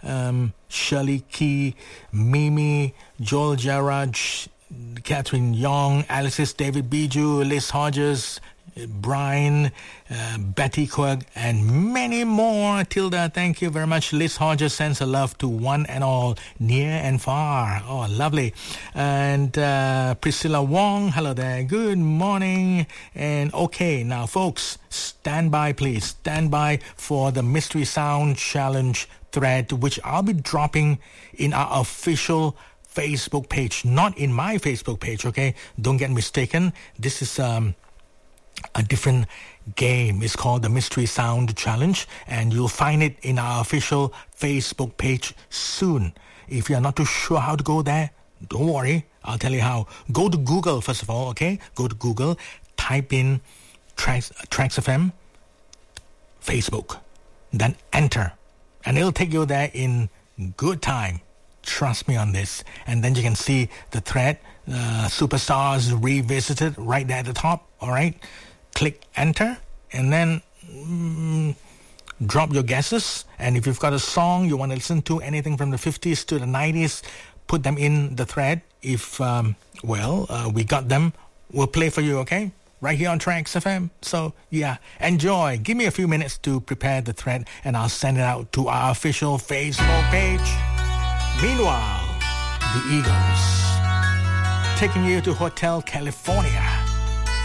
Shirley Key, Mimi, Joel Jarraj, Catherine Young, Alexis David Biju, Liz Hodges, Brian, Betty Quirk, and many more. Tilda, thank you very much. Liz Hodges sends her love to one and all, near and far. Oh, lovely. And Priscilla Wong, hello there. Good morning. And okay, now folks, stand by, please. Stand by for the Mystery Sound Challenge thread, which I'll be dropping in our official Facebook page, not in my Facebook page, okay? Don't get mistaken. This is a different game. It's called the Mystery Sound Challenge, and you'll find it in our official Facebook page soon. If you're not too sure how to go there, don't worry, I'll tell you how. Go to Google first of all, okay? Go to Google, type in Tracks FM Facebook, then enter, and it'll take you there in good time. Trust me on this. And then you can see the thread, Superstars Revisited, right there at the top. All right, click enter, and then drop your guesses. And if you've got a song you want to listen to, anything from the 50s to the 90s, put them in the thread. If we got them, we'll play for you, okay? Right here on Tracks FM. So yeah, enjoy. Give me a few minutes to prepare the thread, and I'll send it out to our official Facebook page. Meanwhile, the Eagles taking you to Hotel California.